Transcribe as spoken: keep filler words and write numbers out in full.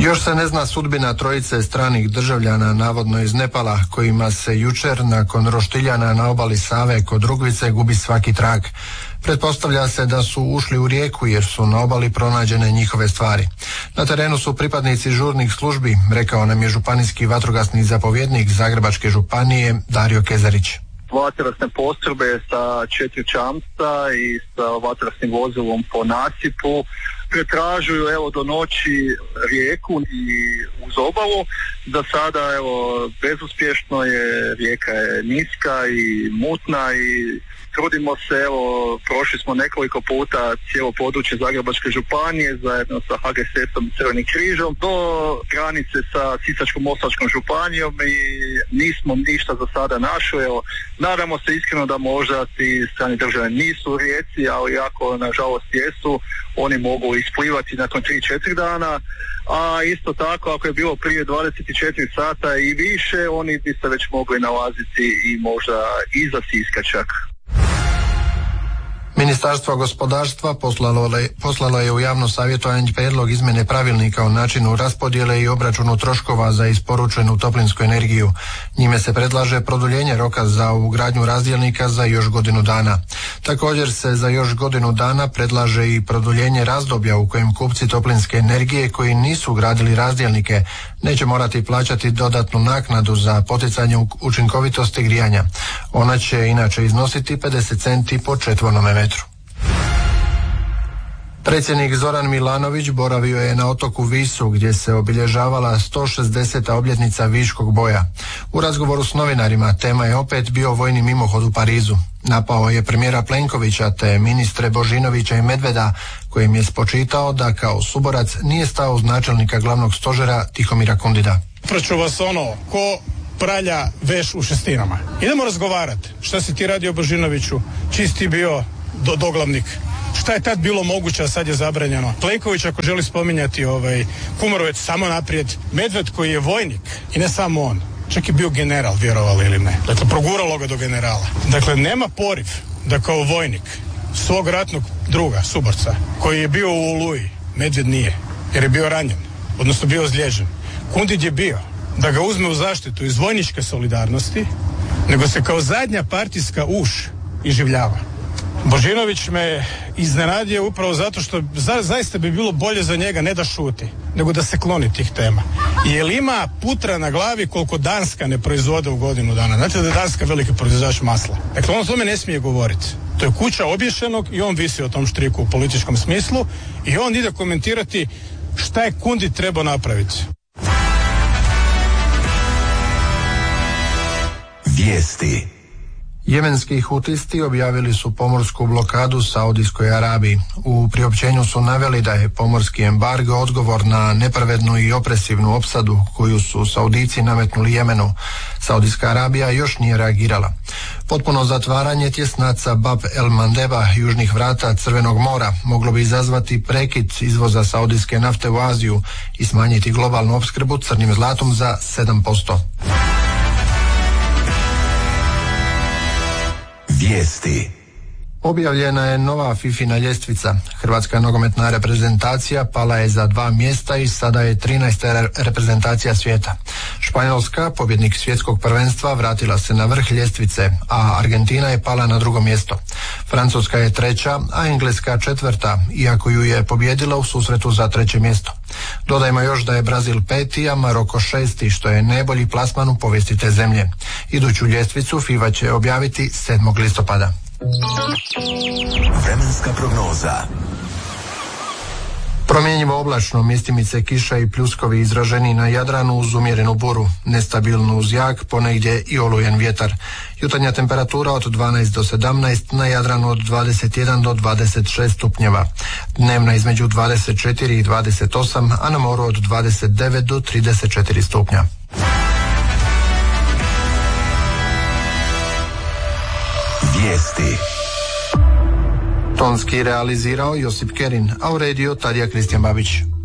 Još se ne zna sudbina trojice stranih državljana, navodno iz Nepala, kojima se jučer nakon roštiljana na obali Save kod Rugvice gubi svaki trag. Pretpostavlja se da su ušli u rijeku jer su na obali pronađene njihove stvari. Na terenu su pripadnici žurnih službi, rekao nam je županijski vatrogasni zapovjednik Zagrebačke županije Dario Kezarić. Vatrogasne postrojbe sa četiri čamca i sa vatrogasnim vozilom po nasipu pretražuju evo do noći rijeku i uz obalu. Za sada evo bezuspješno je, rijeka je niska i mutna i trudimo se, evo prošli smo nekoliko puta cijelo područje Zagrebačke županije zajedno sa ha ge es esom i Crvenim križom do granice sa Sisačko-moslavačkom županijom i nismo ništa za sada našli. Evo, nadamo se iskreno da možda ti strani državljani nisu u rijeci, ali ako nažalost jesu, oni mogu isplivati nakon tri četiri dana, a isto tako ako je bilo prije dvadeset četiri sata i više, oni bi se već mogli nalaziti i možda iza Siska čak. Ministarstvo gospodarstva poslalo, poslalo je u javno savjetovanje prijedlog izmjene pravilnika o načinu raspodjele i obračunu troškova za isporučenu toplinsku energiju. Njime se predlaže produljenje roka za ugradnju razdjelnika za još godinu dana. Također se za još godinu dana predlaže i produljenje razdoblja u kojem kupci toplinske energije koji nisu ugradili razdjelnike neće morati plaćati dodatnu naknadu za poticanje učinkovitosti grijanja. Ona će inače iznositi pedeset centi po četvornom metru. Predsjednik Zoran Milanović boravio je na otoku Visu gdje se obilježavala sto šezdeseta obljetnica Viškog boja. U razgovoru s novinarima tema je opet bio vojni mimohod u Parizu. Napao je premijera Plenkovića te ministre Božinovića i Medveda, kojim je spočitao da kao suborac nije stao uz načelnika glavnog stožera Tihomira Kundida. Praću vas ono, ko pralja veš u šestinama. Idemo razgovarati. Šta si ti radio Božinoviću? Čiji si ti bio do, doglavnik? Šta je tad bilo moguće, a sad je zabranjeno? Plenković ako želi spominjati ovaj, Kumorovec samo naprijed. Medved koji je vojnik i ne samo on. Čak je bio general, vjerovali ili ne. Dakle, proguralo ga do generala. Dakle, nema poriv da kao vojnik svog ratnog druga, suborca, koji je bio u Oluji, Medved nije, jer je bio ranjen, odnosno bio ozlijeđen. Kundid je bio da ga uzme u zaštitu iz vojničke solidarnosti, nego se kao zadnja partijska uš iživljava. Božinović me iznenadio upravo zato što za, zaista bi bilo bolje za njega ne da šuti, nego da se kloni tih tema. Jer ima putra na glavi koliko Danska ne proizvode u godinu dana. Znate da je Danska veliki proizvođač masla. Dakle, on o tome ne smije govoriti. To je kuća obješenog i on visi o tom štriku u političkom smislu i on ide komentirati šta je Kundid trebao napraviti. Vijesti. Jemenski hutisti objavili su pomorsku blokadu Saudijskoj Arabiji. U priopćenju su naveli da je pomorski embargo odgovor na nepravednu i opresivnu opsadu koju su Saudici nametnuli Jemenu. Saudijska Arabija još nije reagirala. Potpuno zatvaranje tjesnaca Bab el Mandeba, južnih vrata Crvenog mora, moglo bi izazvati prekid izvoza saudijske nafte u Aziju i smanjiti globalnu opskrbu crnim zlatom za sedam posto. Vijesti. Objavljena je nova fifina ljestvica. Hrvatska nogometna reprezentacija pala je za dva mjesta i sada je trinaesta reprezentacija svijeta. Španjolska, pobjednik svjetskog prvenstva, vratila se na vrh ljestvice, a Argentina je pala na drugo mjesto. Francuska je treća, a Engleska četvrta, iako ju je pobjedila u susretu za treće mjesto. Dodajmo još da je Brazil peti, a Maroko šesti, što je najbolji plasman u povijesti te zemlje. Iduću ljestvicu FIFA će objaviti sedmog listopada. Vremenska prognoza. Promjenjivo oblačno, mjestimice kiša i pljuskovi izraženi na Jadranu uz umjerenu buru, nestabilnu uz jak, ponegdje i olujen vjetar. Jutarnja temperatura od dvanaest do sedamnaest, na Jadranu od dvadeset jedan do dvadeset šest stupnjeva. Dnevna između dvadeset četiri i dvadeset osam, a na moru od dvadeset devet do trideset četiri stupnja. Vijesti. Tonski realizirao Josip Kerin, a uredio Tadija Kristijan Babić.